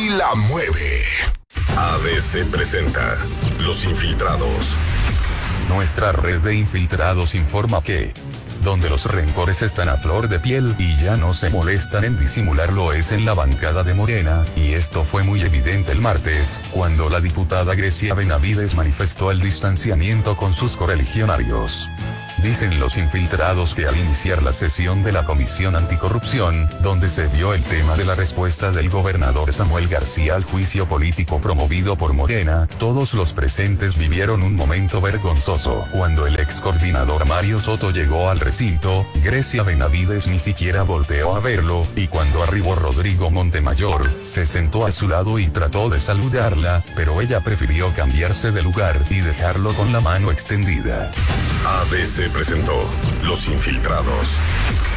y la mueve. ABC presenta Los Infiltrados. Nuestra red de infiltrados informa que, donde los rencores están a flor de piel y ya no se molestan en disimularlo, es en la bancada de Morena, y esto fue muy evidente el martes, cuando la diputada Grecia Benavides manifestó el distanciamiento con sus correligionarios. Dicen los infiltrados que al iniciar la sesión de la Comisión Anticorrupción, donde se vio el tema de la respuesta del gobernador Samuel García al juicio político promovido por Morena, todos los presentes vivieron un momento vergonzoso. Cuando el ex coordinador Mario Soto llegó al recinto, Grecia Benavides ni siquiera volteó a verlo, y cuando arribó Rodrigo Montemayor, se sentó a su lado y trató de saludarla, pero ella prefirió cambiarse de lugar y dejarlo con la mano extendida. ABC presentó Los Infiltrados.